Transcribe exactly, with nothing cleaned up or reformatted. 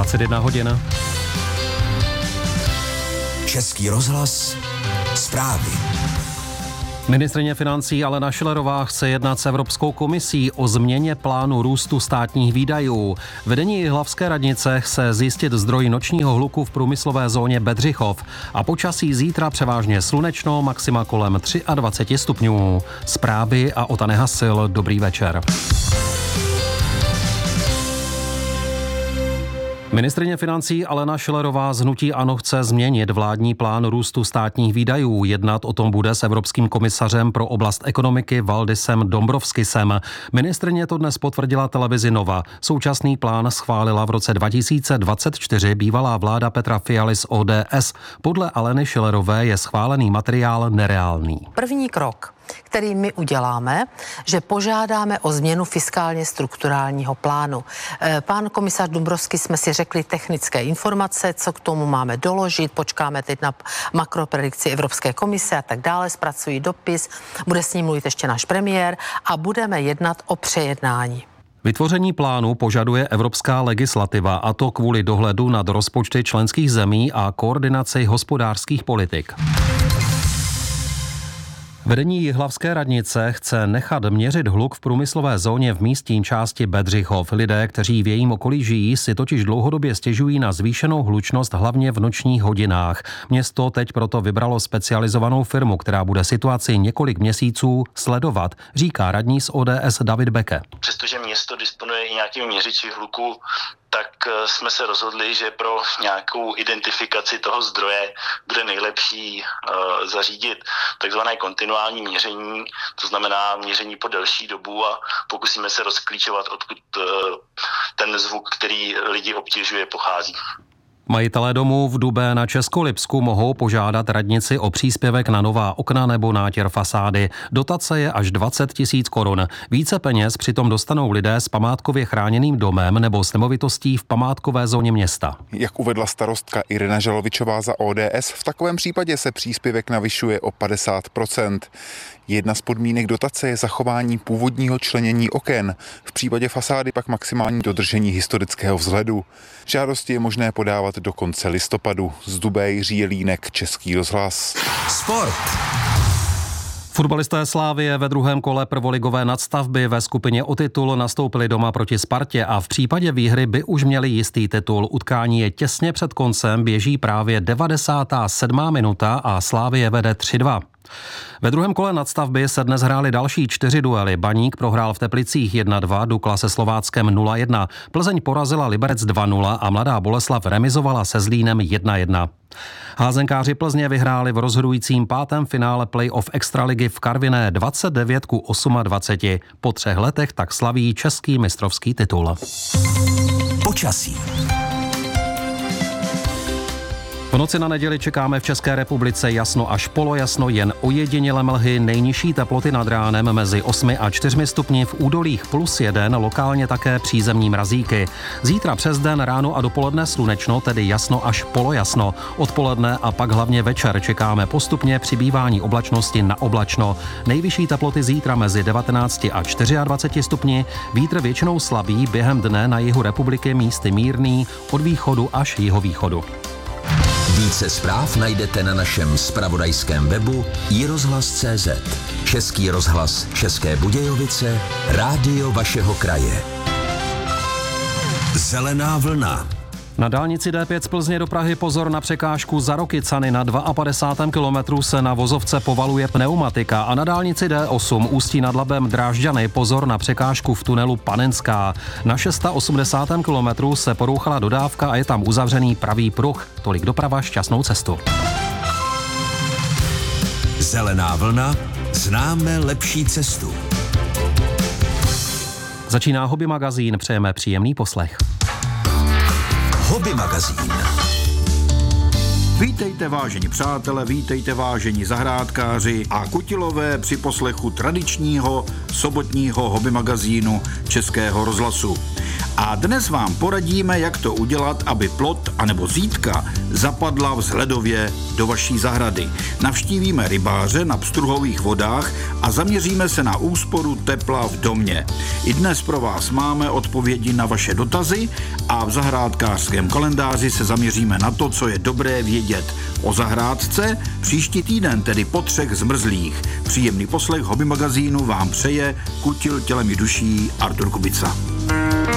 dvacet jedna hodin. Český rozhlas, zprávy. Ministryně financí Alena Schillerová chce jednat s Evropskou komisí o změně plánu růstu státních výdajů. Vedení Jihlavské radnice chce zjistit zdroj nočního hluku v průmyslové zóně Bedřichov a počasí zítra převážně slunečno, maxima kolem dvacet tři stupňů. Zprávy a Ota Nehasil, dobrý večer. Ministryně financí Alena Schillerová z hnutí ANO chce změnit vládní plán růstu státních výdajů. Jednat o tom bude s evropským komisařem pro oblast ekonomiky Valdisem Dombrovskisem. Ministryně to dnes potvrdila televizi Nova. Současný plán schválila v roce dva tisíce dvacet čtyři bývalá vláda Petra Fialy z O D S. Podle Aleny Schillerové je schválený materiál nereálný. První krok, který my uděláme, že požádáme o změnu fiskálně strukturálního plánu. Pán komisař Dombrovskis jsme si řekli technické informace, co k tomu máme doložit, počkáme teď na makropredikci Evropské komise a tak dále, zpracují dopis, bude s ním mluvit ještě náš premiér a budeme jednat o přejednání. Vytvoření plánu požaduje evropská legislativa, a to kvůli dohledu nad rozpočty členských zemí a koordinaci hospodářských politik. Vedení Jihlavské radnice chce nechat měřit hluk v průmyslové zóně v místní části Bedřichov. Lidé, kteří v jejím okolí žijí, si totiž dlouhodobě stěžují na zvýšenou hlučnost hlavně v nočních hodinách. Město teď proto vybralo specializovanou firmu, která bude situaci několik měsíců sledovat, říká radní z O D S David Beke. Přestože město disponuje i nějakými měřiči hluku, tak jsme se rozhodli, že pro nějakou identifikaci toho zdroje bude nejlepší uh, zařídit takzvané kontinuální měření, to znamená měření po delší dobu a pokusíme se rozklíčovat, odkud uh, ten zvuk, který lidi obtěžuje, pochází. Majitelé domů v Dubé na Českolipsku mohou požádat radnici o příspěvek na nová okna nebo nátěr fasády. Dotace je až dvacet tisíc korun. Více peněz přitom dostanou lidé s památkově chráněným domem nebo s nemovitostí v památkové zóně města. Jak uvedla starostka Irena Žalovičová za O D S, v takovém případě se příspěvek navyšuje o padesát procent. Jedna z podmínek dotace je zachování původního členění oken. V případě fasády pak maximální dodržení historického vzhledu. Žádosti je možné podávat do konce listopadu. Z Dubé Jiří Jelínek, Český rozhlas. Sport. Fotbalisté Slavie ve druhém kole prvoligové nadstavby ve skupině o titul nastoupili doma proti Spartě a v případě výhry by už měli jistý titul. Utkání je těsně před koncem, běží právě devadesátá sedmá minuta a Slavie vede tři dva. Ve druhém kole nadstavby se dnes hrály další čtyři duely. Baník prohrál v Teplicích jedna dva, Dukla se Slováckem nula jedna. Plzeň porazila Liberec dva nula a Mladá Boleslav remizovala se Zlínem jedna jedna. Házenkáři Plzně vyhráli v rozhodujícím pátém finále play-off extraligy v Karviné dvacet devět ku dvaceti osmi. Po třech letech tak slaví český mistrovský titul. Počasí. V noci na neděli čekáme v České republice jasno až polojasno, jen ojedinělé mlhy, nejnižší teploty nad ránem mezi osmi a čtyřmi stupni, v údolích plus jeden, lokálně také přízemní mrazíky. Zítra přes den, ráno a dopoledne slunečno, tedy jasno až polojasno. Odpoledne a pak hlavně večer čekáme postupně přibývání oblačnosti na oblačno. Nejvyšší teploty zítra mezi devatenácti a dvaceti čtyřmi stupni, vítr většinou slabý, během dne na jihu republiky místy mírný, od východu až jihovýchodu. Více zpráv najdete na našem zpravodajském webu i rozhlas tečka cé zet. Český rozhlas České Budějovice, rádio vašeho kraje. Zelená vlna. Na dálnici D pět z Plzně do Prahy pozor na překážku za Rokycany. Na padesátém druhém kilometru se na vozovce povaluje pneumatika a na dálnici D osm Ústí nad Labem Drážďany pozor na překážku v tunelu Panenská. Na osmdesátém šestém kilometru se porouchala dodávka a je tam uzavřený pravý pruh. Tolik doprava, šťastnou cestu. Zelená vlna, známe lepší cestu. Začíná Hobby magazín, přejeme příjemný poslech. Hobby magazín. Vítejte vážení přátelé, vítejte vážení zahrádkáři a kutilové při poslechu tradičního sobotního hobby magazínu Českého rozhlasu. A dnes vám poradíme, jak to udělat, aby plot anebo zítka zapadla vzhledově do vaší zahrady. Navštívíme rybáře na pstruhových vodách a zaměříme se na úsporu tepla v domě. I dnes pro vás máme odpovědi na vaše dotazy a v zahrádkářském kalendáři se zaměříme na to, co je dobré vědět o zahrádce. Příští týden, tedy po třech zmrzlých. Příjemný poslech hobby magazínu vám přeje kutil tělem i duší Artur Kubica.